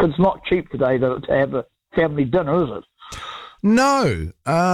Because it's not cheap today to have a family dinner, is it? No.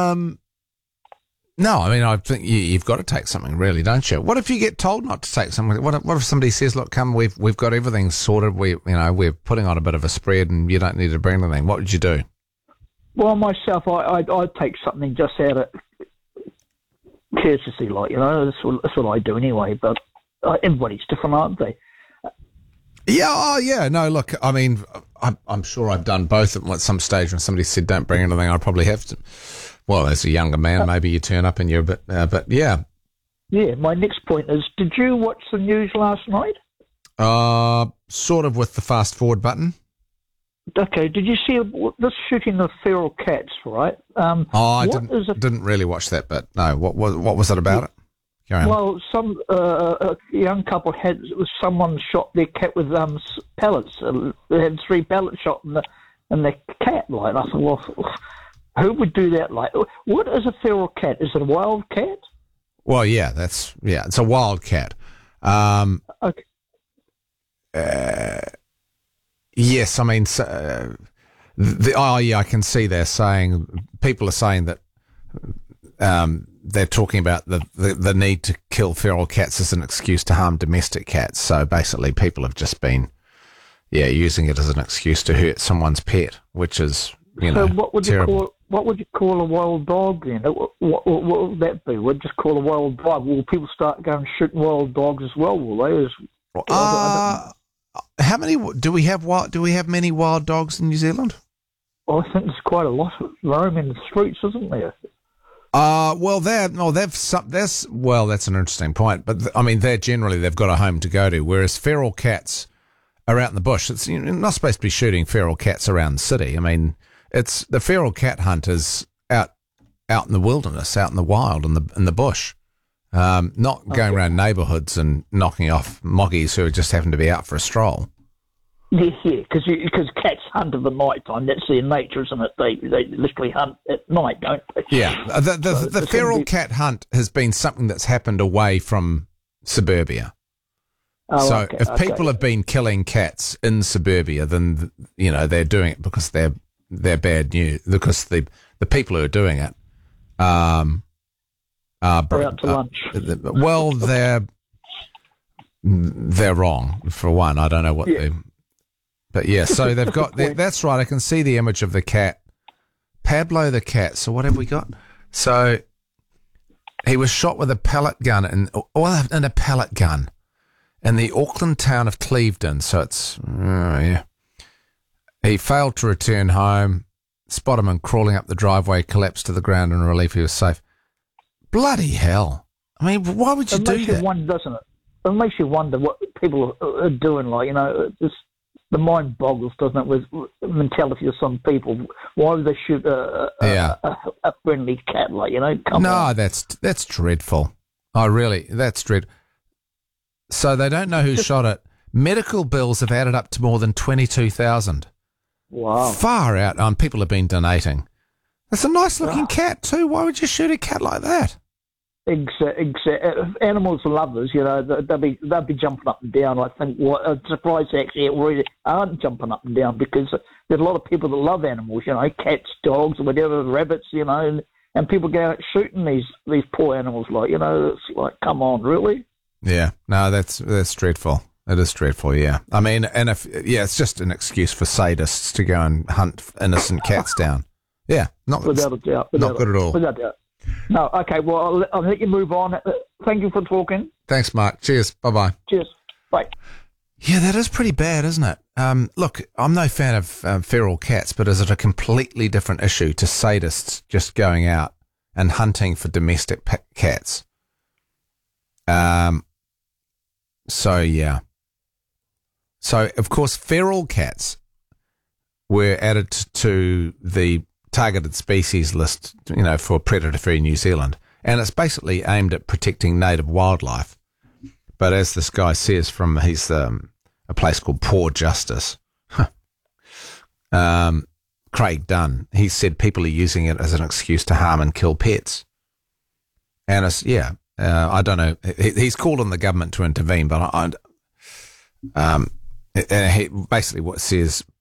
No, I mean, I think you've got to take something, really, don't you? What if you get told not to take something? What if somebody says, "Look, come, we've got everything sorted. We're putting on a bit of a spread, and you don't need to bring anything." What would you do? Well, myself, I'd take something just out of courtesy, like, that's what I do anyway. But everybody's different, aren't they? Yeah, oh, yeah. No, look, I mean, I'm sure I've done both at some stage when somebody said, "Don't bring anything," I probably have to. Well, as a younger man, maybe you turn up and you're a bit, but yeah. Yeah, my next point is, did you watch the news last night? Sort of with the fast forward button. Okay, did you see this shooting of feral cats, right? I didn't really watch that bit. No, what was it about it? Carry on. Well, some a young couple someone shot their cat with pellets. They had 3 pellets shot in the cat. Like, I thought, well, who would do that? Like, what is a feral cat? Is it a wild cat? Well, yeah, it's a wild cat. Okay. Yes, I mean, I can see people are saying that they're talking about the need to kill feral cats as an excuse to harm domestic cats. So basically, people have just been, using it as an excuse to hurt someone's pet, which is, what would terrible. What would you call a wild dog then? What would that be? We'd just call a wild dog. Will people start going shooting wild dogs as well? Will they? How many do we have? Do we have many wild dogs in New Zealand? I think there's quite a lot of roaming the streets, isn't there? That's an interesting point. But I mean, they've got a home to go to, whereas feral cats are out in the bush. It's not supposed to be shooting feral cats around the city. I mean, it's the feral cat hunt is out in the wilderness, out in the wild, in the bush. Not going around neighbourhoods and knocking off moggies who just happen to be out for a stroll. Yeah, because cats hunt in the night time. That's their nature, isn't it? They literally hunt at night, don't they? Yeah, the feral cat hunt has been something that's happened away from suburbia. So if people have been killing cats in suburbia, then they're doing it because they're bad news. Because the people who are doing it are out to lunch. Well, they're wrong for one. I don't know what they. But yeah, so they've got. That's right. I can see the image of the cat, Pablo the cat. So what have we got? So he was shot with a pellet gun in a pellet gun in the Auckland town of Clevedon. So it's He failed to return home. Spotterman crawling up the driveway, collapsed to the ground. In relief, he was safe. Bloody hell! I mean, why would you do that? It makes you wonder, doesn't it? It makes you wonder what people are doing. Like, the mind boggles, doesn't it, with the mentality of some people. Why would they shoot a friendly cat? Like, come on. That's dreadful. That's dreadful. So they don't know who shot it. Medical bills have added up to more than 22,000. Wow. Far out. People have been donating. It's a nice looking cat too. Why would you shoot a cat like that? Animals lovers, they'll be jumping up and down. I think I'm surprised they actually already aren't jumping up and down, because there's a lot of people that love animals, cats, dogs, or whatever, rabbits, and people go out shooting these poor animals. Like, it's like, come on, really? Yeah, no, that's dreadful. It is dreadful, yeah. I mean, and it's just an excuse for sadists to go and hunt innocent cats down. Yeah, without a doubt. Not good at all. Without a doubt. No, okay, well, I'll let you move on. Thank you for talking. Thanks, Mark. Cheers. Bye-bye. Cheers. Bye. Yeah, that is pretty bad, isn't it? Look, I'm no fan of feral cats, but is it a completely different issue to sadists just going out and hunting for domestic cats? So, yeah. So, of course, feral cats were added to the targeted species list, for predator-free New Zealand. And it's basically aimed at protecting native wildlife. But as this guy says he's a place called Poor Justice, Craig Dunn, he said people are using it as an excuse to harm and kill pets. And I don't know. He's called on the government to intervene, but basically what it says,